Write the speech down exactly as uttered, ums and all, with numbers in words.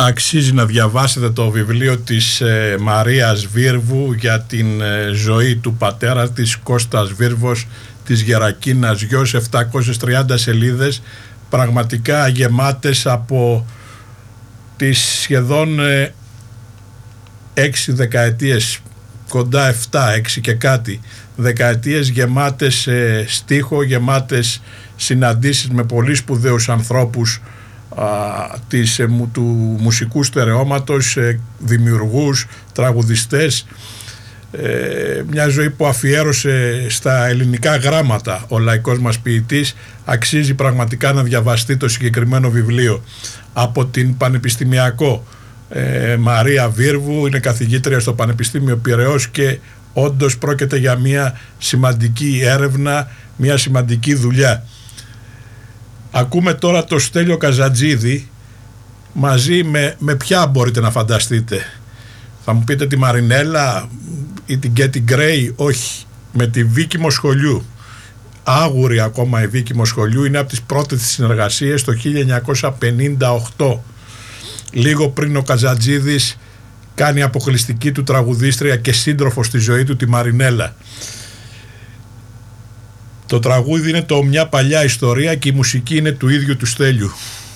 αξίζει να διαβάσετε το βιβλίο της ε, Μαρίας Βίρβου για την ε, ζωή του πατέρα της, Κώστας Βίρβος, της Γερακίνας γιος, επτακόσιες τριάντα σελίδες, πραγματικά γεμάτες από τις σχεδόν ε, έξι δεκαετίες, κοντά εφτά, έξι και κάτι δεκαετίες, γεμάτες ε, στίχο, γεμάτες συναντήσεις με πολύ σπουδαίους ανθρώπους α, της, ε, μου, του μουσικού στερεώματος, ε, δημιουργούς, τραγουδιστές, ε, μια ζωή που αφιέρωσε στα ελληνικά γράμματα ο λαϊκός μας ποιητής. Αξίζει πραγματικά να διαβαστεί το συγκεκριμένο βιβλίο από την Πανεπιστημιακό ε, Μαρία Βίρβου. Είναι καθηγήτρια στο Πανεπιστήμιο Πειραιώς και όντως πρόκειται για μια σημαντική έρευνα, μια σημαντική δουλειά. Ακούμε τώρα το Στέλιο Καζατζίδη μαζί με, με ποια μπορείτε να φανταστείτε? Θα μου πείτε τη Μαρινέλα ή την Γκέτι Γκρέι? Όχι, με τη Βίκη Μοσχολιού. Άγουρη ακόμα η Βίκη Μοσχολιού, είναι από τις πρώτες της συνεργασίες το χίλια εννιακόσια πενήντα οκτώ, λίγο πριν ο Καζατζίδης κάνει αποκλειστική του τραγουδίστρια και σύντροφο στη ζωή του τη Μαρινέλα. Το τραγούδι είναι το «Μια παλιά ιστορία» και η μουσική είναι του ίδιου του Στέλιου.